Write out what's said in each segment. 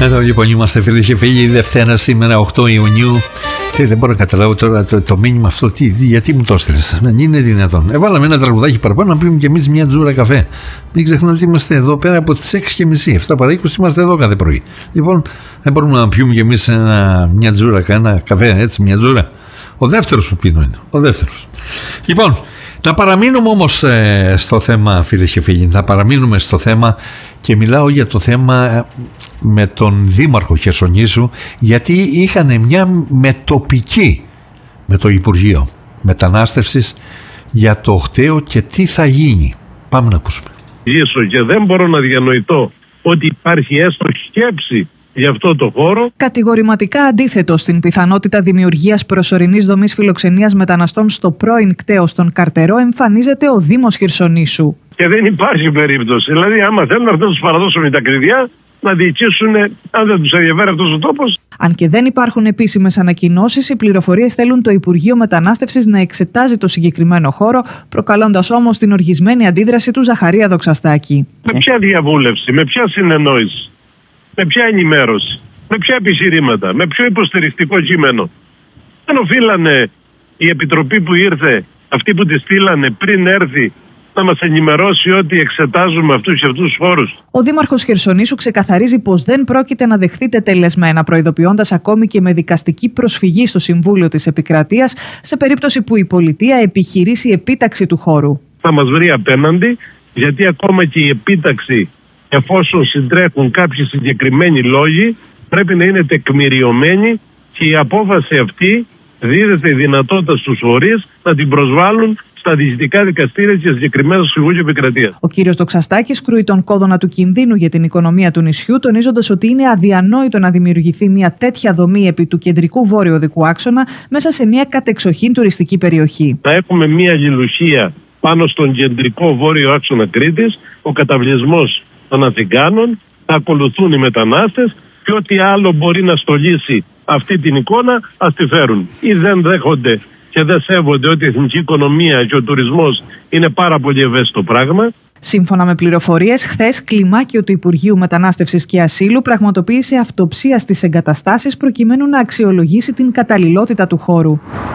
Εδώ λοιπόν είμαστε φίλοι και φίλοι, Δευτέρα σήμερα 8 Ιουνίου. Δεν μπορώ να καταλάβω τώρα το μήνυμα αυτό, γιατί μου το έστειλες. Δεν είναι δυνατόν. Έβαλαμε ένα τραγουδάκι παραπάνω να πίνουμε κι εμείς μια τζούρα καφέ. Μην ξεχνάτε ότι είμαστε εδώ πέρα από τις 6:30. 7 παρά 20 είμαστε εδώ κάθε πρωί. Λοιπόν, δεν μπορούμε να πιούμε κι εμείς μια τζούρα, ένα καφέ, έτσι, μια τζούρα. Ο δεύτερος που πίνω είναι. Ο δεύτερος. Λοιπόν, να παραμείνουμε όμως στο θέμα, φίλες και φίλοι, να παραμείνουμε στο θέμα και μιλάω για το θέμα με τον Δήμαρχο Χερσονήσου, γιατί είχαν μια μετοπική με το Υπουργείο Μετανάστευσης για το χταίο και τι θα γίνει. Πάμε να ακούσουμε. Και δεν μπορώ να διανοηθώ ότι υπάρχει έστω σκέψη για αυτό το χώρο. Κατηγορηματικά αντίθετο στην πιθανότητα δημιουργίας προσωρινής δομής φιλοξενίας μεταναστών στο πρώην κτέο στον Καρτερό εμφανίζεται ο Δήμος Χερσονήσου. Και δεν υπάρχει περίπτωση. Δηλαδή, άμα θέλουν να τους παραδώσουν τα κλειδιά, να διοικήσουν, αν δεν τους ενδιαφέρει αυτός ο τόπος. Αν και δεν υπάρχουν επίσημες ανακοινώσεις, οι πληροφορίες θέλουν το Υπουργείο Μετανάστευσης να εξετάζει το συγκεκριμένο χώρο, προκαλώντας όμως την οργισμένη αντίδραση του Ζαχαρία Δοξαστάκη. Με ποια διαβούλευση, με ποια συνεννόηση, με ποια ενημέρωση, με ποια επιχειρήματα, με ποιο υποστηρικτικό κείμενο. Δεν οφείλανε η επιτροπή που ήρθε, αυτοί που τη στείλανε πριν έρθει, να μας ενημερώσει ότι εξετάζουμε αυτούς και αυτούς τους χώρους. Ο Δήμαρχος Χερσονήσου ξεκαθαρίζει πως δεν πρόκειται να δεχθεί τετελεσμένα, προειδοποιώντας ακόμη και με δικαστική προσφυγή στο Συμβούλιο της Επικρατείας σε περίπτωση που η πολιτεία επιχειρήσει επίταξη του χώρου. Θα μας βρει απέναντι, γιατί ακόμα και η επίταξη, εφόσον συντρέχουν κάποιοι συγκεκριμένοι λόγοι, πρέπει να είναι τεκμηριωμένη και η απόφαση αυτή δίδεται η δυνατότητα στους φορείς να την προσβάλλουν στα διοικητικά δικαστήρια και συγκεκριμένα στο Συμβούλιο Επικρατείας. Ο κύριος Δοξαστάκης κρούει τον κόδωνα του κινδύνου για την οικονομία του νησιού, τονίζοντας ότι είναι αδιανόητο να δημιουργηθεί μια τέτοια δομή επί του κεντρικού βόρειο οδικού άξονα μέσα σε μια κατεξοχήν τουριστική περιοχή. Να έχουμε μια γιλουχία πάνω στον κεντρικό βόρειο άξονα Κρήτης, ο καταβλισμός των Αθηγάνων, θα ακολουθούν οι μετανάστες και ό,τι άλλο μπορεί να στολίσει αυτή την εικόνα ας τη φέρουν. Ή δεν δέχονται και δεν σέβονται ότι η εθνική οικονομία και ο τουρισμός είναι πάρα πολύ ευαίσθητο πράγμα. Σύμφωνα με πληροφορίες, χθες κλιμάκιο του Υπουργείου Μετανάστευσης και Ασύλου πραγματοποίησε αυτοψία στις εγκαταστάσεις προκειμένου να αξιολογήσει την καταλληλότητα του χώρου.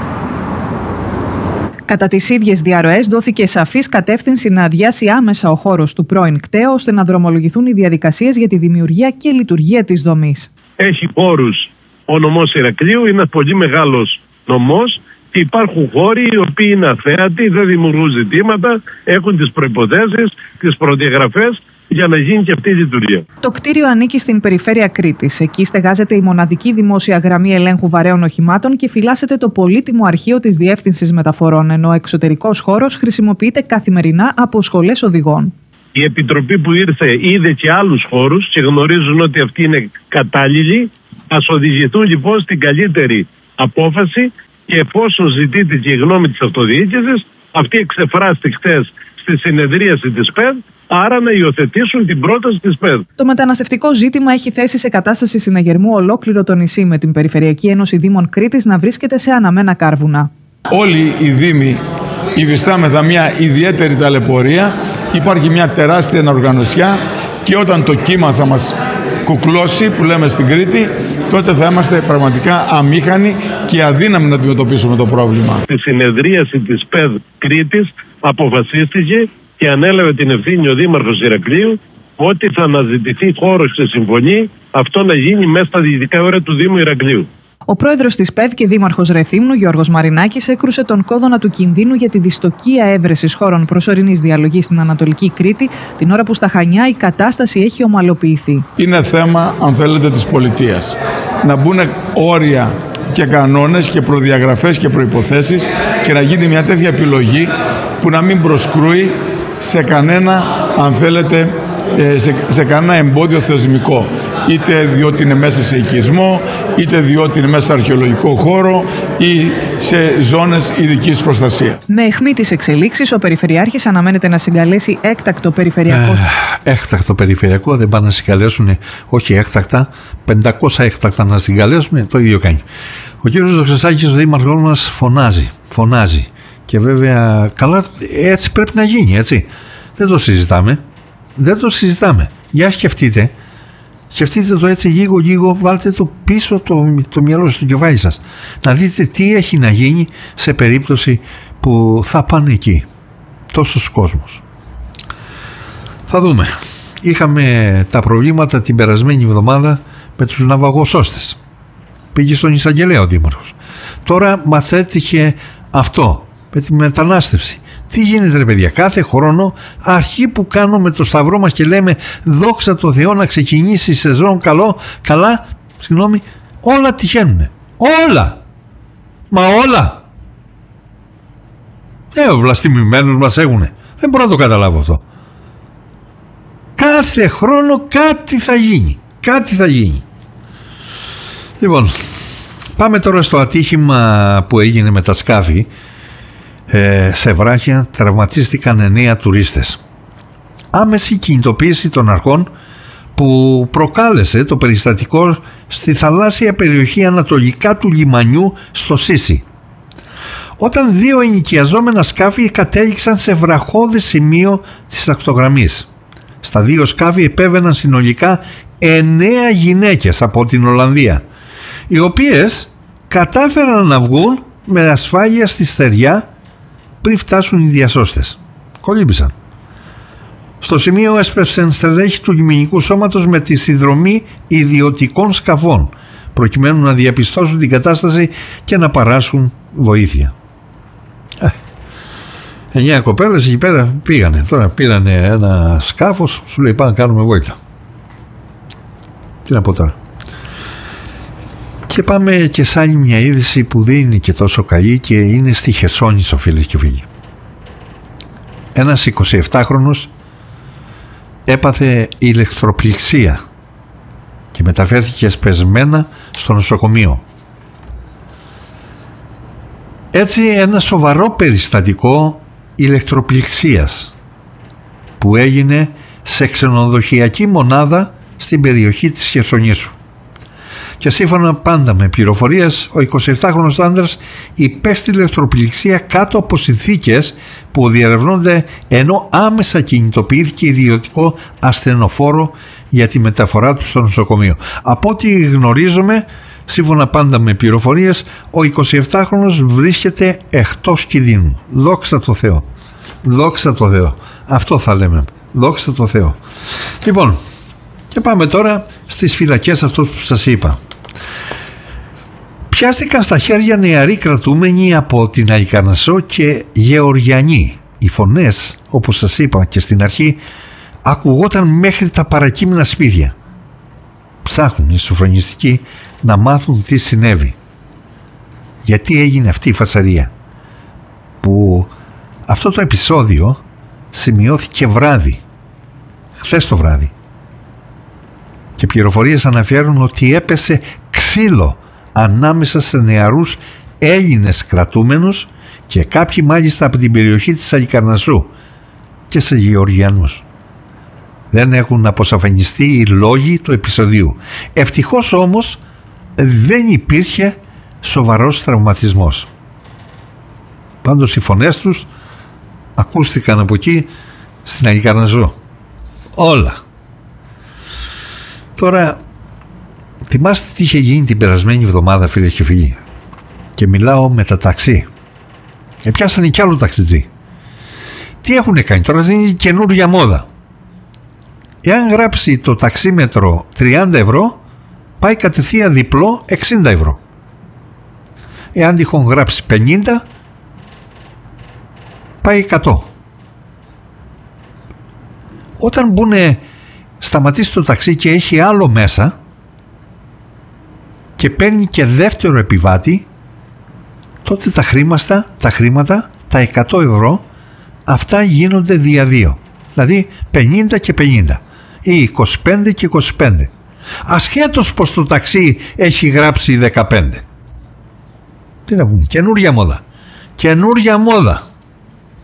Κατά τις ίδιες διαρροές, δόθηκε σαφής κατεύθυνση να αδειάσει άμεσα ο χώρος του πρώην κτέο, ώστε να δρομολογηθούν οι διαδικασίες για τη δημιουργία και λειτουργία της δομής. Έχει χώρους ο νομός Ηρακλείου, είναι πολύ μεγάλος νομός. Και υπάρχουν χώροι οι οποίοι είναι αθέατοι, δεν δημιουργούν ζητήματα, έχουν τις προϋποθέσεις, τις προδιαγραφές για να γίνει και αυτή η λειτουργία. Το κτίριο ανήκει στην περιφέρεια Κρήτης. Εκεί στεγάζεται η μοναδική δημόσια γραμμή ελέγχου βαρέων οχημάτων και φυλάσσεται το πολύτιμο αρχείο της Διεύθυνσης Μεταφορών, ενώ ο εξωτερικός χώρος χρησιμοποιείται καθημερινά από σχολές οδηγών. Η Επιτροπή που ήρθε είδε και άλλους χώρους και γνωρίζουν ότι αυτοί είναι κατάλληλοι. Ας οδηγηθούν λοιπόν στην καλύτερη απόφαση. Και εφόσον ζητείται και η γνώμη της αυτοδιοίκησης, αυτή εξεφράστηκε χθες στη συνεδρίαση της ΠΕΔ, άρα να υιοθετήσουν την πρόταση της ΠΕΔ. Το μεταναστευτικό ζήτημα έχει θέσει σε κατάσταση συναγερμού ολόκληρο το νησί, με την Περιφερειακή Ένωση Δήμων Κρήτης να βρίσκεται σε αναμένα κάρβουνα. Όλοι οι Δήμοι υφιστάμεθα μια ιδιαίτερη ταλαιπωρία, υπάρχει μια τεράστια ανοργανωσιά και όταν το κύμα θα μας κουκλώσει, που λέμε στην Κρήτη, τότε θα είμαστε πραγματικά αμήχανοι και αδύναμοι να αντιμετωπίσουμε το πρόβλημα. Στη συνεδρίαση της ΠΕΔ Κρήτης αποφασίστηκε και ανέλαβε την ευθύνη ο Δήμαρχος Ηρακλείου ότι θα αναζητηθεί χώρος σε συμφωνή αυτό να γίνει μέσα στα διοικητικά όρια του Δήμου Ηρακλείου. Ο πρόεδρος της ΠΕΔ και δήμαρχος Ρεθύμνου, Γιώργος Μαρινάκης, έκρουσε τον κόδωνα του κινδύνου για τη δυστοκία έβρεσης χώρων προσωρινής διαλογής στην Ανατολική Κρήτη, την ώρα που στα Χανιά η κατάσταση έχει ομαλοποιηθεί. Είναι θέμα, αν θέλετε, της πολιτείας. Να μπουν όρια και κανόνες και προδιαγραφές και προϋποθέσεις και να γίνει μια τέτοια επιλογή που να μην προσκρούει σε κανένα, αν θέλετε, σε κανένα εμπόδιο θεσμικό. Είτε διότι είναι μέσα σε οικισμό, είτε διότι είναι μέσα σε αρχαιολογικό χώρο ή σε ζώνες ειδικής προστασίας. Με αιχμή της εξελίξης, ο Περιφερειάρχης αναμένεται να συγκαλέσει έκτακτο περιφερειακό. Έκτακτο περιφερειακό, δεν πάνε να συγκαλέσουν, όχι έκτακτα, 500 έκτακτα να συγκαλέσουν, το ίδιο κάνει. Ο κύριος Δοξαστάκης, ο δήμαρχός μας, φωνάζει. Και βέβαια, καλά, έτσι πρέπει να γίνει, έτσι. Δεν το συζητάμε. Για σκεφτείτε, Σκεφτείτε το έτσι λίγο, βάλτε το πίσω το μυαλό στο κεφάλι σας. Να δείτε τι έχει να γίνει σε περίπτωση που θα πάνε εκεί τόσος κόσμος. Θα δούμε. Είχαμε τα προβλήματα την περασμένη εβδομάδα με τους ναυαγοσώστες. Πήγε στον εισαγγελέα ο Δήμαρχος. Τώρα μας έτυχε αυτό με τη μετανάστευση. Τι γίνεται ρε παιδιά, κάθε χρόνο αρχή που κάνουμε το σταυρό μας και λέμε δόξα τω Θεώ να ξεκινήσει η σεζόν καλά, όλα τυχαίνουνε. Όλα! Μα όλα! Ο βλαστημημένους μας έχουνε. Δεν μπορώ να το καταλάβω αυτό. Κάθε χρόνο κάτι θα γίνει. Λοιπόν, πάμε τώρα στο ατύχημα που έγινε με τα σκάφη. Σε Βράχια τραυματίστηκαν 9 τουρίστες. Άμεση κινητοποίηση των αρχών που προκάλεσε το περιστατικό στη θαλάσσια περιοχή ανατολικά του λιμανιού στο Σύσι, όταν 2 ενοικιαζόμενα σκάφη κατέληξαν σε βραχώδη σημείο της ακτογραμμής. Στα 2 σκάφη επέβαιναν συνολικά 9 γυναίκες από την Ολλανδία, οι οποίες κατάφεραν να βγουν με ασφάλεια στη στεριά πριν φτάσουν οι διασώστες. Κολύμπησαν. Στο σημείο έσπευσαν στελέχη του λιμενικού σώματος με τη συνδρομή ιδιωτικών σκαφών, προκειμένου να διαπιστώσουν την κατάσταση και να παράσχουν βοήθεια. 9 κοπέλες εκεί πέρα πήγανε. Τώρα πήρανε ένα σκάφος, σου λέει πάμε να κάνουμε βόλτα. Τι να πω τώρα. Και πάμε και σε άλλη μια είδηση που δεν είναι και τόσο καλή και είναι στη Χερσόνησο, φίλες και φίλοι. Ένας 27χρονος έπαθε ηλεκτροπληξία και μεταφέρθηκε σπεσμένα στο νοσοκομείο. Έτσι ένα σοβαρό περιστατικό ηλεκτροπληξίας που έγινε σε ξενοδοχειακή μονάδα στην περιοχή της Χερσονήσου. Και σύμφωνα πάντα με πληροφορίες, ο 27χρονος άντρας υπέστη ηλεκτροπληξία κάτω από συνθήκες που διερευνώνται, ενώ άμεσα κινητοποιήθηκε ιδιωτικό ασθενοφόρο για τη μεταφορά του στο νοσοκομείο. Από ό,τι γνωρίζουμε, σύμφωνα πάντα με πληροφορίες, ο 27χρονος βρίσκεται εκτός κινδύνου. Δόξα τω Θεώ. Δόξα τω Θεώ. Αυτό θα λέμε. Δόξα τω Θεώ. Λοιπόν, και πάμε τώρα στις φυλακές αυτούς που σας είπα. Πιάστηκαν στα χέρια νεαροί κρατούμενοι από την Αλικαρνασσό και Γεωργιανή. Οι φωνές, όπως σας είπα και στην αρχή, ακουγόταν μέχρι τα παρακείμενα σπίτια. Ψάχνουν οι σοφρονιστικοί να μάθουν τι συνέβη. Γιατί έγινε αυτή η φασαρία, που αυτό το επεισόδιο σημειώθηκε βράδυ, χθες το βράδυ. Και πληροφορίες αναφέρουν ότι έπεσε ξύλο ανάμεσα σε νεαρούς Έλληνες κρατούμενους και κάποιοι μάλιστα από την περιοχή της Αλικαρνασσού και σε Γεωργιανούς. Δεν έχουν αποσαφενιστεί οι λόγοι του επεισοδίου. Ευτυχώς όμως δεν υπήρχε σοβαρός τραυματισμός. Πάντως οι φωνές τους ακούστηκαν από εκεί στην Αλικαρνασσό. Όλα. Τώρα, θυμάστε τι είχε γίνει την περασμένη εβδομάδα, φίλες και φίλοι, και μιλάω με τα ταξί. Πιάσανε κι άλλο ταξιτζή. Τι έχουνε κάνει τώρα, δεν είναι καινούργια μόδα. Εάν γράψει το ταξίμετρο 30 ευρώ, πάει κατευθείαν διπλό 60 ευρώ. Εάν τυχόν γράψει 50, πάει 100. Όταν σταματήσει το ταξί και έχει άλλο μέσα και παίρνει και δεύτερο επιβάτη, τότε τα χρήματα, τα 100 ευρώ, αυτά γίνονται δια 2. Δηλαδή 50 και 50 ή 25 και 25. Ασχέτως πως το ταξί έχει γράψει 15. Τι να πούμε, καινούρια μόδα. Καινούρια μόδα.